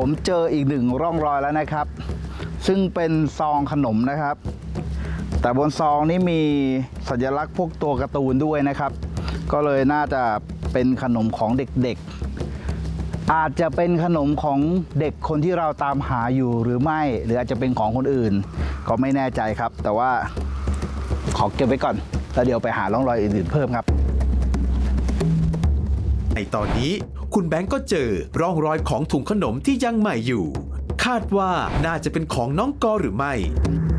ผมเจออีกหนึ่งร่องรอยแล้วนะครับซึ่งเป็นซองขนมนะครับแต่บนซองนี้มีสัญลักษณ์พวกตัวการ์ตูนด้วยนะครับก็เลยน่าจะเป็นขนมของเด็กๆอาจจะเป็นขนมของเด็กคนที่เราตามหาอยู่หรือไม่หรืออาจจะเป็นของคนอื่นก็ไม่แน่ใจครับแต่ว่าขอเก็บไว้ก่อนแล้วเดี๋ยวไปหาร่องรอยอื่นๆเพิ่มครับในตอนนี้คุณแบงก์ก็เจอร่องรอยของถุงขนมที่ยังใหม่อยู่คาดว่าน่าจะเป็นของน้องกอหรือไม่